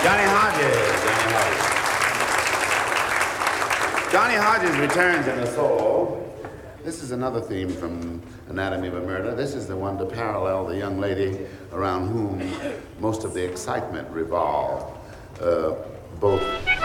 Johnny Hodges. Johnny Hodges returns in a solo. This is another theme from Anatomy of a Murder. This is the one to parallel the young lady around whom most of the excitement revolved, both